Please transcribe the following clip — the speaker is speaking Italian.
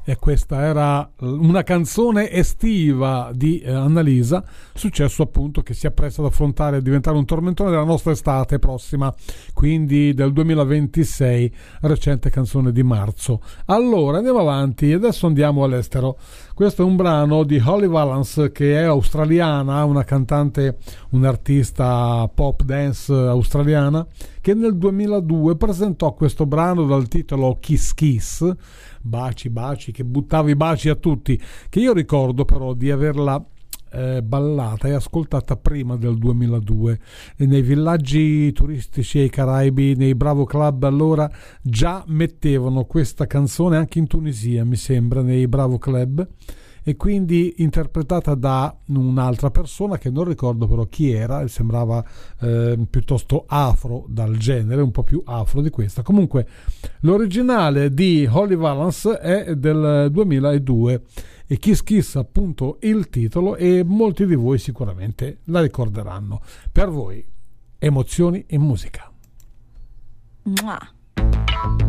E questa era una canzone estiva di Annalisa, successo appunto che si appresta ad affrontare e diventare un tormentone della nostra estate prossima, quindi del 2026, recente canzone di marzo. Allora andiamo avanti, adesso andiamo all'estero. Questo è un brano di Holly Valance, che è australiana, una cantante, un'artista pop dance australiana, che nel 2002 presentò questo brano dal titolo Kiss Kiss, baci baci, che buttava i baci a tutti, che io ricordo però di averla ballata e ascoltata prima del 2002 e nei villaggi turistici ai Caraibi, nei Bravo Club, allora già mettevano questa canzone, anche in Tunisia mi sembra, nei Bravo Club, e quindi interpretata da un'altra persona che non ricordo però chi era, sembrava piuttosto afro dal genere, un po' più afro di questa. Comunque l'originale di Holly Valance è del 2002 e Kiss Kiss appunto il titolo, e molti di voi sicuramente la ricorderanno. Per voi emozioni in musica. Mua.